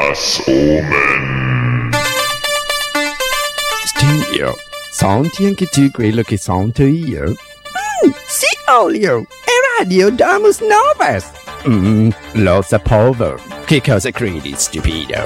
Das Omen. Stigno, senti anche tu quello che sento io? Sì, Olio, è Radio Domus Novas. Lo sapevo. Che cosa credi, stupido?